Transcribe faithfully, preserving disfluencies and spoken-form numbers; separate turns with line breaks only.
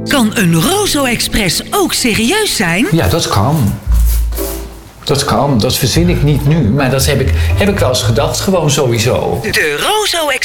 Kan een Rozo Express ook serieus zijn?
Ja, dat kan. Dat kan, dat verzin ik niet nu. Maar dat heb ik, heb ik wel eens gedacht, gewoon sowieso.
De Rozo Express.